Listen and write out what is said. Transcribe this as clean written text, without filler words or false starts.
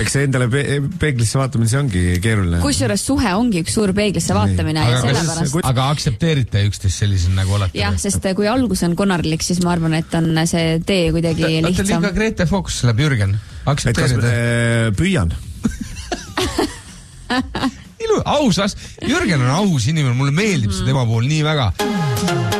Eks see endale peeglisse vaatamine, see ongi keeruline. Kusjuures suhe ongi üks suur peeglisse vaatamine ja sellepärast. Aga aktsepteerite üksteist sellisena nagu olete? Jah, sest kui algus on konarlik, siis ma arvan, et on see tee kuidagi lihtsam. Olete liiga Grete Fox läheb Jürgen. Aktsepteerite? Püüan. Ausas. Jürgen on aus inimene, mulle meeldib see tema puhul nii väga.